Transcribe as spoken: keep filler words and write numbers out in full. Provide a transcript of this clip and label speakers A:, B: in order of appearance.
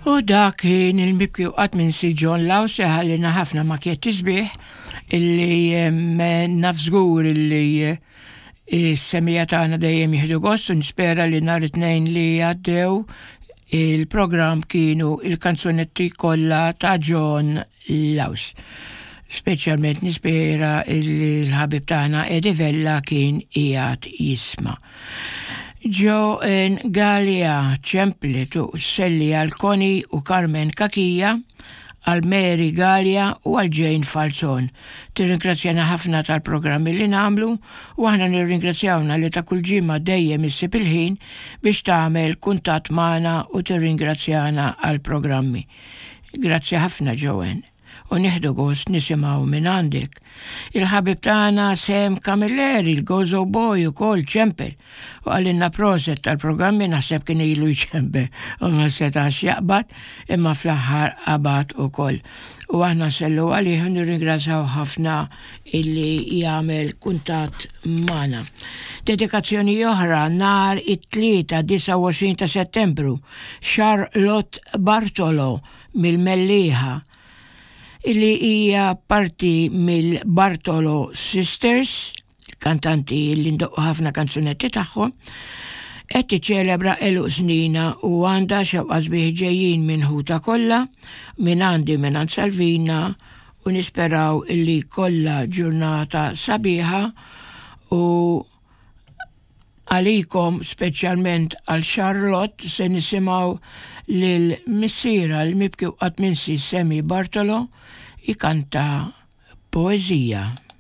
A: U dak kien il-mibki waqt minn si John Laws ħallina ħafna makjetti sbieħ illi nafżgur illi s-semija tagħna dejjem jieħdu gost u nispera li nhar it-tnejn li għaddew il-programm kienu il-kanzunetti kollha ta' John Laws. Speċjalment nispera illi l-ħabib tagħna Edi Vella kien qiegħed jisma'. Ġo in Galia ċemplet u Selli Alconi u Carmen Kakija, għal Mary Galia u għal Jane Falzon. Tirringrazzjana ħafna tal-programmi li namlu u aħna nirringrazzjawna li ta' kull ġimma dejjem issib il-ħin biex tagħmel kuntatt magħna u tirringrazzjana għal programmi. Grazzi ħafna Joen. U nieħdu gost nisimgħu minn għandek. Il-ħabib tagħna Sam Camilleri, il-Gozo Boy ukoll ċempel u għalinna proset tal-programmi naħseb kien ilu jċempel u ma setax jaqbad imma fl-aħħar qabad ukoll. U aħna sellu għalih nirringrazzjaw ħafna illi jagħmel kuntatt magħna. Dedikazzjoni oħra nhar it-tlieta disa' u għoxrin ta' Settembru, Charlotte Bartolo mill-Mellieħa illi hija parti mill-Bartolo Sisters, kantanti li ndoqqu ħafna kanzunetti tagħhom, qed tiċċelebra eluq snina u għandha xewqa sbieħ ġejjin minn ħuta kollha, minn għandi minn għand Salvina u nisperaw illi kollha ġurnata sabiħa u għalikom speċjalment għal Charlotte se nisimgħu lil missiera l-mibki waqt minsi Semi Bartolo ikanta poezija.